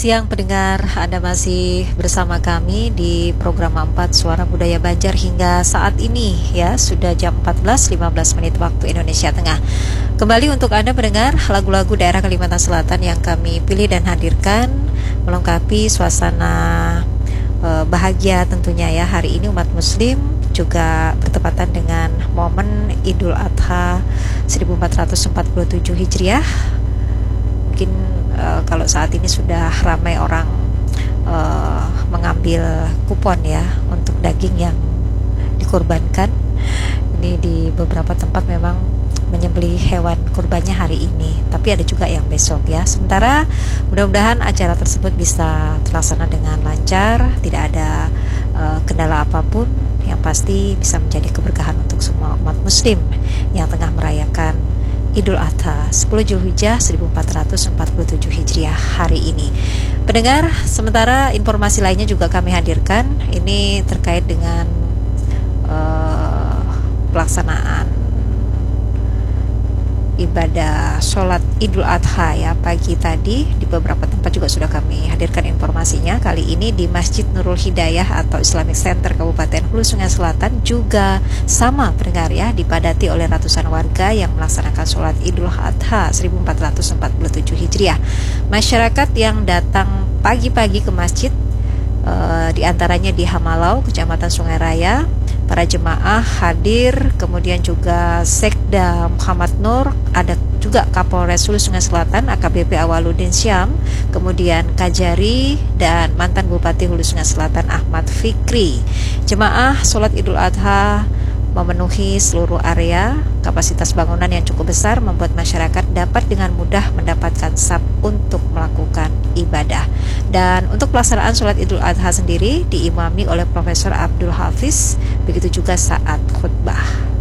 Siang pendengar, Anda masih bersama kami di program 4 Suara Budaya Banjar hingga saat ini ya, sudah jam 14.15 menit waktu Indonesia Tengah. Kembali untuk Anda pendengar, lagu-lagu daerah Kalimantan Selatan yang kami pilih dan hadirkan melengkapi suasana bahagia tentunya ya. Hari ini umat muslim juga bertepatan dengan momen Idul Adha 1447 Hijriah. Mungkin kalau saat ini sudah ramai orang mengambil kupon ya untuk daging yang dikurbankan. Ini di beberapa tempat memang menyembelih hewan kurbannya hari ini, tapi ada juga yang besok ya. Sementara mudah-mudahan acara tersebut bisa terlaksana dengan lancar, tidak ada kendala apapun, yang pasti bisa menjadi keberkahan untuk semua umat muslim yang tengah merayakan Idul Adha 10 Zulhijjah 1447 Hijriah hari ini. Pendengar, sementara informasi lainnya juga kami hadirkan. Ini terkait dengan pelaksanaan ibadah sholat Idul Adha ya pagi tadi. Di beberapa tempat juga sudah kami hadirkan informasinya. Kali ini di Masjid Nurul Hidayah atau Islamic Center Kabupaten Hulu Sungai Selatan juga sama pendengar ya, dipadati oleh ratusan warga yang melaksanakan sholat Idul Adha 1447 Hijriah. Masyarakat yang datang pagi-pagi ke masjid di antaranya di Hamalau, Kecamatan Sungai Raya, para jemaah hadir, kemudian juga Sekda Muhammad Nur, ada juga Kapolres Hulu Sungai Selatan AKBP Awaludin Syam, kemudian Kajari dan mantan Bupati Hulu Sungai Selatan Ahmad Fikri. Jemaah sholat Idul Adha memenuhi seluruh area. Kapasitas bangunan yang cukup besar membuat masyarakat dapat dengan mudah mendapatkan saf untuk melakukan ibadah. Dan untuk pelaksanaan sholat Idul Adha sendiri diimami oleh Profesor Abdul Hafiz, begitu juga saat khutbah.